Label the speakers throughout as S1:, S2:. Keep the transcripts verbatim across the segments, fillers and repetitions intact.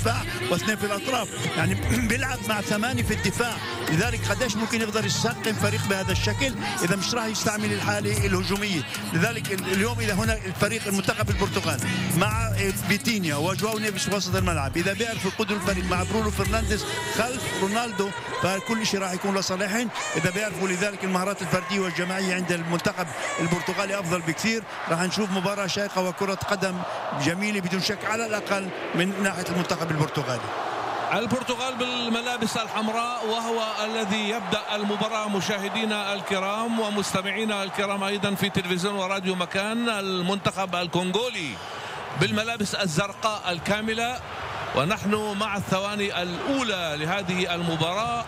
S1: الدفاع واثنين في الأطراف، يعني بيلعب مع ثمانية في الدفاع. لذلك قديش ممكن يقدر يسقم فريق بهذا الشكل إذا مش راح يستعمل الحالة الهجومية. لذلك اليوم إذا هنا الفريق المنتخب البرتغال مع فيتينيا وجواو نيفيس وسط الملعب، إذا بيعرفوا يقودوا الفريق مع برونو فرنانديز خلف رونالدو، فكل شيء راح يكون لصالحهم إذا بيعرفوا. لذلك المهارات الفردية والجماعية عند المنتخب البرتغالي أفضل بكثير. راح نشوف مباراة شيقة وكرة قدم جميلة بدون شك على الأقل من ناحية المنتخب البرتغالي.
S2: البرتغال بالملابس الحمراء وهو الذي يبدأ المباراة. مشاهدينا الكرام ومستمعينا الكرام أيضا في تلفزيون وراديو مكان، المنتخب الكونغولي بالملابس الزرقاء الكاملة، ونحن مع الثواني الأولى لهذه المباراة.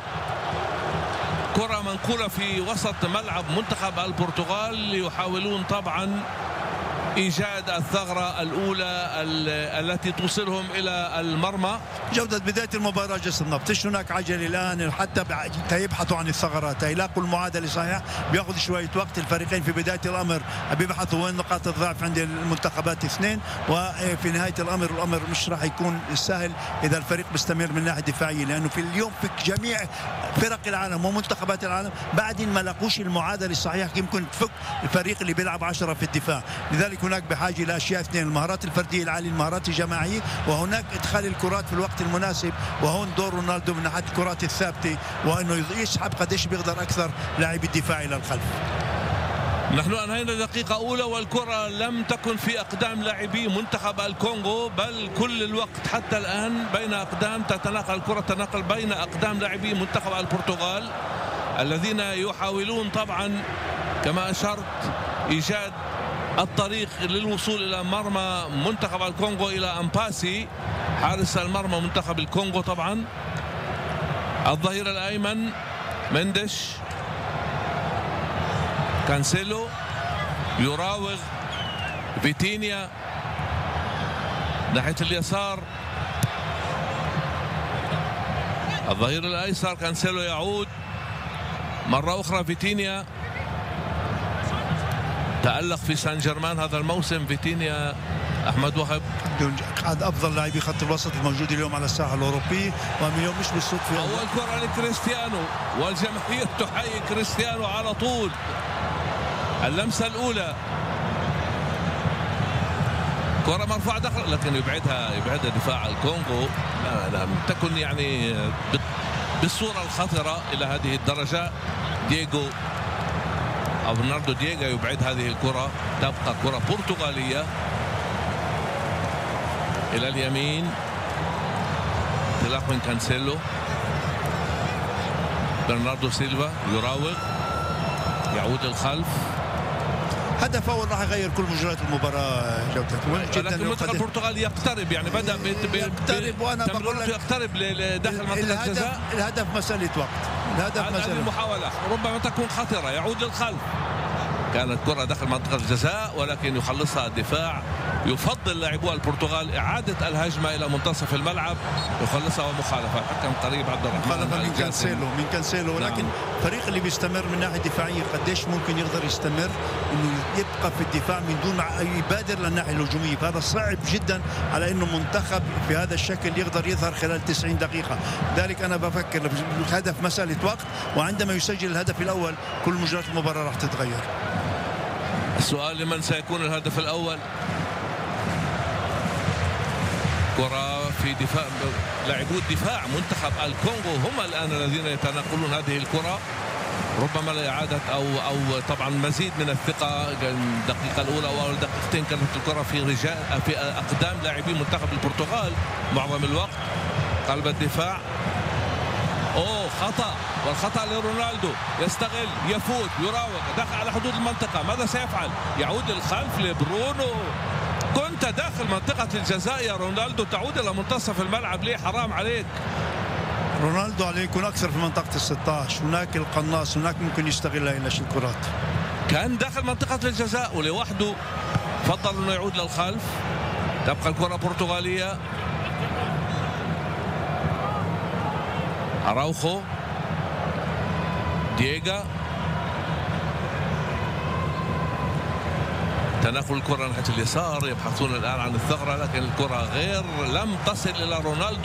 S2: كرة منقولة في وسط ملعب منتخب البرتغال، يحاولون طبعا إيجاد الثغرة الأولى التي توصلهم إلى المرمى.
S1: جودة بداية المباراة جس النبض، مش هناك عجل الآن حتى يبحثوا عن الثغرات، يلاقوا المعادلة صحيح، بياخذ شوية وقت. الفريقين في بداية الأمر بيبحثوا وين نقاط الضعف عند المنتخبات اثنين، وفي نهاية الأمر الأمر مش راح يكون سهل إذا الفريق بيستمر من ناحية دفاعية، لأنه في اليوم في جميع فرق العالم ومنتخبات العالم بعدين ما لقوش المعادلة الصحيحة يمكن تفك الفريق اللي بيلعب عشرة في الدفاع. لذلك هناك بحاجة إلى أشياء اثنين، المهارات الفردية العالية، المهارات الجماعية، وهناك إدخال الكرات في الوقت المناسب. وهون دور رونالدو من ناحية الكرات الثابتة، وأنه يسحب قديش بيقدر أكثر لاعب الدفاع إلى الخلف.
S2: نحن أنهينا دقيقة أولى والكرة لم تكن في أقدام لاعبي منتخب الكونغو، بل كل الوقت حتى الآن بين أقدام تتناقل الكرة، تناقل بين أقدام لاعبي منتخب البرتغال الذين يحاولون طبعا كما أشرت إيجاد الطريق للوصول إلى مرمى منتخب الكونغو، إلى أمباسي حارس المرمى منتخب الكونغو. طبعا الظهير الأيمن مندش، كانسيلو يراوغ فيتينيا ناحية اليسار، الظهير الأيسر كانسيلو يعود مرة أخرى. فيتينيا تألق في سان جيرمان هذا الموسم. فيتينيا أحمد وهب
S1: أحد أفضل لاعبي خط الوسط الموجود اليوم على الساحة الأوروبية، ومن اليوم مش بالصدفة.
S2: أول كرة لكريستيانو والجماهير تحيي كريستيانو على طول. اللمسة الأولى كرة مرفوعة داخل، لكن يبعدها يبعدها دفاع الكونغو. لم تكن يعني بالصورة الخطرة إلى هذه الدرجة. دييغو أو برناردو دييغو يبعد هذه الكرة، تبقى كرة برتغالية إلى اليمين. انطلاق من كانسيلو، برناردو سيلفا يراوغ، يعود الخلف.
S1: هدف أول راح يغير كل مجريات المباراة جودة.
S2: لكن المنتخب البرتغالي يقترب، يعني بدأ
S1: يقترب، وأنا بقول لك
S2: يقترب لداخل منطقة الجزاء.
S1: الهدف مسألة وقت، الهدف مسألة
S2: المحاولة ربما تكون خطرة، يعود للخلف. كانت كرة داخل منطقة الجزاء ولكن يخلصها الدفاع. يفضل لاعبو البرتغال إعادة الهجمة إلى منتصف الملعب، يخلصها ومخالفة. الحكم قريب عبد الرحمن
S1: مخالفة من كانسيلو من كانسيلو ولكن نعم. فريق اللي بيستمر من ناحية دفاعية قديش ممكن يقدر يستمر إنه يبقى في الدفاع من دون ما يبادر للناحية الهجومية، فهذا صعب جدا على إنه منتخب في هذا الشكل يقدر يظهر خلال تسعين دقيقة. ذلك أنا بفكر الهدف مسألة وقت، وعندما يسجل الهدف الأول كل مجريات المباراة راح تتغير.
S2: السؤال لمن سيكون الهدف الأول؟ كرة في دفاع لاعبو الدفاع منتخب الكونغو هم الآن الذين يتناقلون هذه الكرة، ربما لإعادة أو أو طبعا مزيد من الثقة. الدقيقة الأولى أو دقيقتين كانت الكرة في رجال في أقدام لاعبي منتخب البرتغال معظم الوقت. قلب الدفاع، أوه خطأ، والخطأ لرونالدو، يستغل، يفوت، يراوغ، دخل على حدود المنطقة. ماذا سيفعل؟ يعود الخلف لبرونو. كنت داخل منطقة الجزاء يا رونالدو، تعود إلى منتصف الملعب ليه؟ حرام عليك.
S1: رونالدو عليه يكون أكثر في منطقة الستة عشر، هناك القناص، هناك ممكن يستغلها إلى شي الكرات.
S2: كان داخل منطقة الجزاء ولوحده فضل أنه يعود للخلف. تبقى الكرة برتغالية. أراوخو، دييغا، تناقل الكرة ناحية اليسار، يبحثون الآن عن الثغرة لكن الكرة غير لم تصل إلى رونالدو.